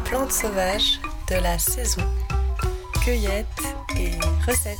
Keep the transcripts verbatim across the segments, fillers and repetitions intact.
plantes sauvages de la saison. Cueillette et recettes.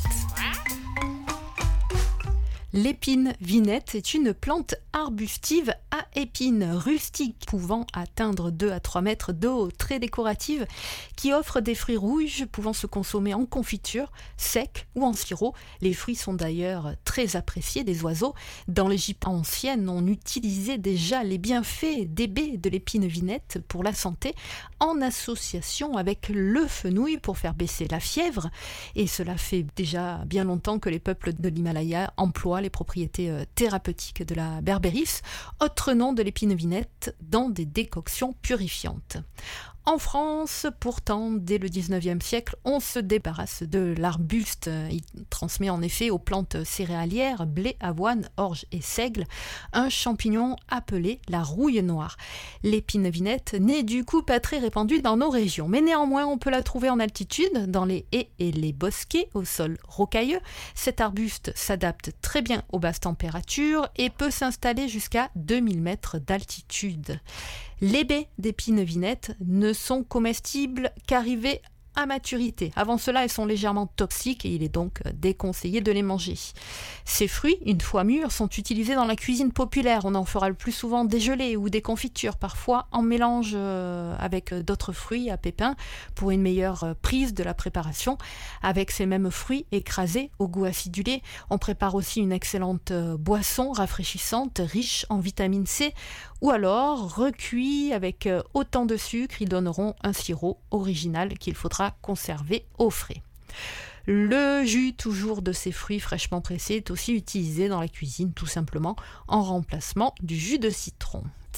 L'épine vinette est une plante arbustive à épines rustiques pouvant atteindre deux à trois mètres de haut, très décorative, qui offre des fruits rouges pouvant se consommer en confiture, secs ou en sirop. Les fruits sont d'ailleurs très appréciés des oiseaux. Dans l'Égypte ancienne, on utilisait déjà les bienfaits des baies de l'épine vinette pour la santé en association avec le fenouil pour faire baisser la fièvre. Et cela fait déjà bien longtemps que les peuples de l'Himalaya emploient les propriétés thérapeutiques de la berbéris, autre nom de l'épine vinette, dans des décoctions purifiantes. En France, pourtant, dès le dix-neuvième siècle, on se débarrasse de l'arbuste. Il transmet en effet aux plantes céréalières, blé, avoine, orge et seigle, un champignon appelé la rouille noire. L'épine vinette n'est du coup pas très répandue dans nos régions, mais néanmoins on peut la trouver en altitude, dans les haies et les bosquets, au sol rocailleux. Cet arbuste s'adapte très bien aux basses températures et peut s'installer jusqu'à deux mille mètres d'altitude. Les baies d'épine vinette ne sont comestibles qu'arrivées à maturité. Avant cela, elles sont légèrement toxiques et il est donc déconseillé de les manger. Ces fruits, une fois mûrs, sont utilisés dans la cuisine populaire. On en fera le plus souvent des gelées ou des confitures, parfois en mélange avec d'autres fruits à pépins pour une meilleure prise de la préparation. Avec ces mêmes fruits écrasés au goût acidulé, on prépare aussi une excellente boisson rafraîchissante, riche en vitamine C, ou alors recuits avec autant de sucre, ils donneront un sirop original qu'il faudra conserver au frais. Le jus toujours de ces fruits fraîchement pressés est aussi utilisé dans la cuisine tout simplement en remplacement du jus de citron.